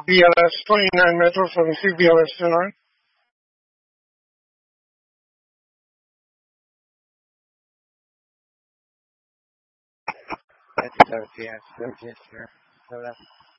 BLS 29 Metro 73 BLS 29. That's 7 p.m. 17, sure.